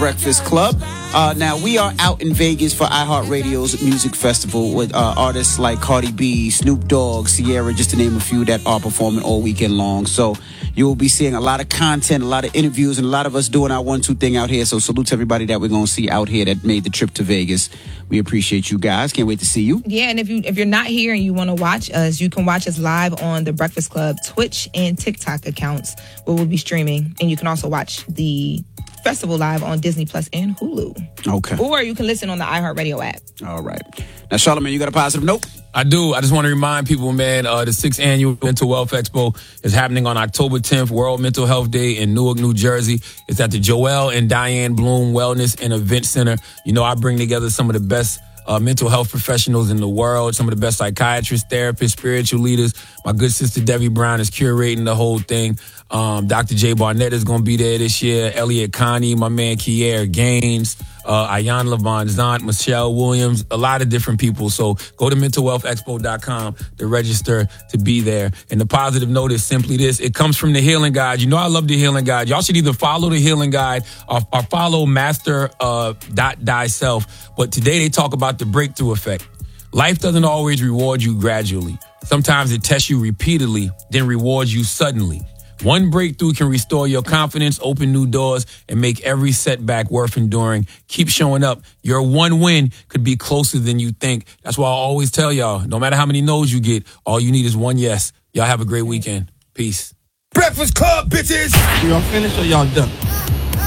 Breakfast Club. Now, we are out in Vegas for iHeartRadio's Music Festival with artists like Cardi B, Snoop Dogg, Sierra, just to name a few that are performing all weekend long. So you will be seeing a lot of content, a lot of interviews, and a lot of us doing our 1-2 thing out here. So salute to everybody that we're going to see out here that made the trip to Vegas. We appreciate you guys. Can't wait to see you. Yeah, and if you're not here and you want to watch us, you can watch us live on the Breakfast Club Twitch and TikTok accounts where we'll be streaming. And you can also watch the festival live on Disney Plus and Hulu. Okay. Or you can listen on the iHeartRadio app. All right. Now, Charlamagne, you got a positive note? I do. I just want to remind people, man, the 6th Annual Mental Wealth Expo is happening on October 10th, World Mental Health Day in Newark, New Jersey. It's at the Joel and Diane Bloom Wellness and Event Center. You know, I bring together some of the best mental health professionals in the world, some of the best psychiatrists, therapists, spiritual leaders. My good sister Debbie Brown is curating the whole thing. Dr. Jay Barnett is going to be there this year. Elliot Connie, my man Kier Gaines, Ayan Levon Zant, Michelle Williams, a lot of different people. So go to mentalwealthexpo.com to register to be there. And the positive note is simply this. It comes from the Healing Guide. You know I love the Healing Guide. Y'all should either follow the Healing Guide or follow Master Thyself. But today they talk about the breakthrough effect. Life doesn't always reward you gradually. Sometimes it tests you repeatedly, then rewards you suddenly. One breakthrough can restore your confidence, open new doors, and make every setback worth enduring. Keep showing up. Your one win could be closer than you think. That's why I always tell y'all, no matter how many no's you get, all you need is one yes. Y'all have a great weekend. Peace. Breakfast Club, bitches! Y'all finished or y'all done?